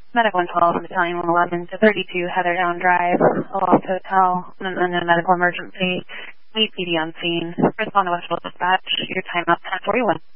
Medical 112 Battalion 111 to 32 Heatherdown Drive, Aloft Hotel, an unknown medical emergency. Meet PD on scene. Respond to Westfield Dispatch. Your time up 10:41.